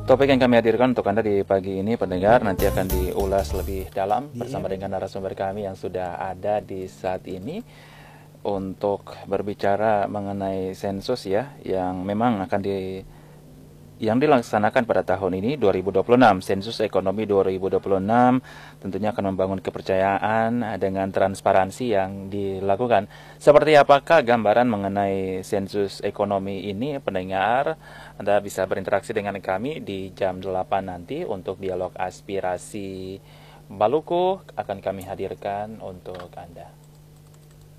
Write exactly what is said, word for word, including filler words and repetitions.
Topik yang kami hadirkan untuk Anda di pagi ini, pendengar, nanti akan diulas lebih dalam bersama dengan narasumber kami yang sudah ada di saat ini untuk berbicara mengenai sensus ya, yang memang akan di yang dilaksanakan pada tahun ini dua ribu dua puluh enam. Sensus ekonomi dua ribu dua puluh enam tentunya akan membangun kepercayaan dengan transparansi yang dilakukan. Seperti apakah gambaran mengenai sensus ekonomi ini, pendengar? Anda bisa berinteraksi dengan kami di jam delapan nanti untuk dialog aspirasi Maluku akan kami hadirkan untuk Anda.